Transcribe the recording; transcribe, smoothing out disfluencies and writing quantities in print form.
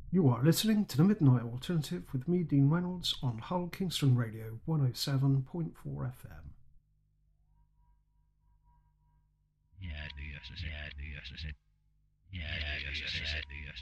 You are listening to the Midnight Alternative with me, Dean Reynolds, on Hull Kingston Radio 107.4 FM. Yeah, do you? Yeah, do you? Yeah, do you?